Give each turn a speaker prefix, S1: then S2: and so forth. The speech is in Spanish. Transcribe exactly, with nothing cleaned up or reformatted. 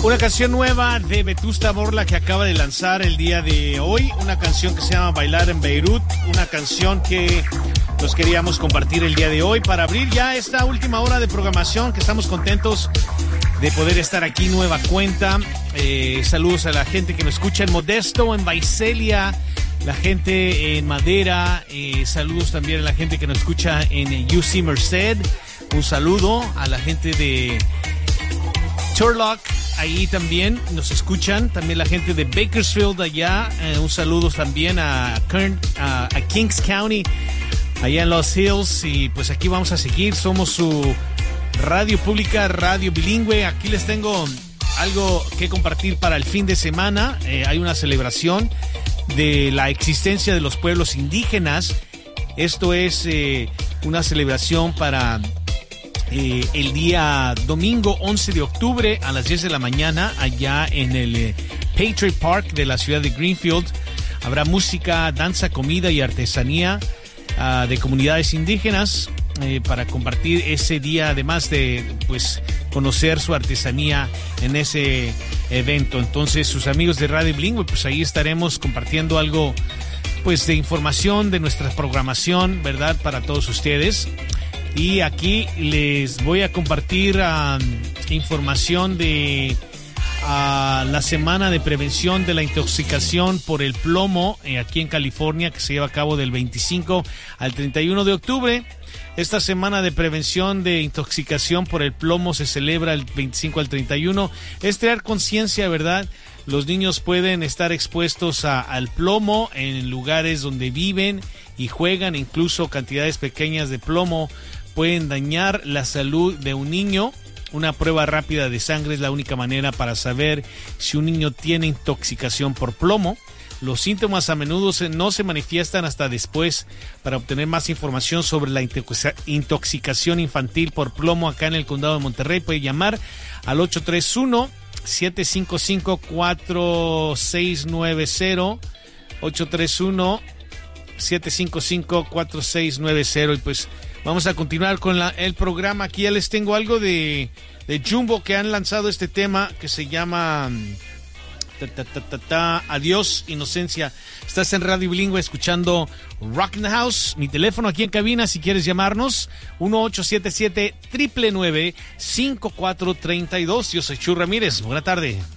S1: Una canción nueva de Vetusta Morla que acaba de lanzar el día de hoy. Una canción que se llama Bailar en Beirut. Una canción que nos queríamos compartir el día de hoy para abrir ya esta última hora de programación, que estamos contentos de poder estar aquí nueva cuenta. Eh, saludos a la gente que nos escucha en Modesto, en Visalia, la gente en Madera. Eh, saludos también a la gente que nos escucha en U C Merced. Un saludo a la gente de Turlock. Ahí también nos escuchan, también la gente de Bakersfield allá, eh, un saludo también a, Kern, a, a Kings County, allá en Los Hills, y pues aquí vamos a seguir, somos su radio pública, radio bilingüe. Aquí les tengo algo que compartir para el fin de semana. Eh, hay una celebración de la existencia de los pueblos indígenas. Esto es eh, una celebración para... Eh, el día domingo once de octubre a las diez de la mañana allá en el eh, Patriot Park de la ciudad de Greenfield. Habrá música, danza, comida y artesanía uh, de comunidades indígenas eh, para compartir ese día, además de pues conocer su artesanía en ese evento. Entonces, sus amigos de Radio Bilingüe, pues ahí estaremos compartiendo algo pues de información de nuestra programación, ¿verdad? Para todos ustedes. Y aquí les voy a compartir uh, información de uh, la semana de prevención de la intoxicación por el plomo eh, aquí en California, que se lleva a cabo del veinticinco al treinta y uno de octubre. Esta semana de prevención de intoxicación por el plomo se celebra el veinticinco al treinta y uno. Es crear conciencia, ¿verdad? Los niños pueden estar expuestos a, al plomo en lugares donde viven y juegan. Incluso cantidades pequeñas de plomo pueden dañar la salud de un niño. Una prueba rápida de sangre es la única manera para saber si un niño tiene intoxicación por plomo. Los síntomas a menudo no se manifiestan hasta después. Para obtener más información sobre la intoxicación infantil por plomo acá en el condado de Monterrey, puede llamar al ocho tres uno, siete cinco cinco, cuatro seis nueve cero, ocho tres uno, siete cinco cinco, cuatro seis nueve cero. Y pues vamos a continuar con la, el programa. Aquí ya les tengo algo de, de Jumbo, que han lanzado este tema que se llama ta, ta, ta, ta, ta, Adiós, Inocencia. Estás en Radio Bilingüe escuchando Rock in the House. Mi teléfono aquí en cabina, si quieres llamarnos, uno ocho siete siete, nueve nueve nueve, cinco cuatro tres dos. Yo soy Chu Ramírez. Buena tarde.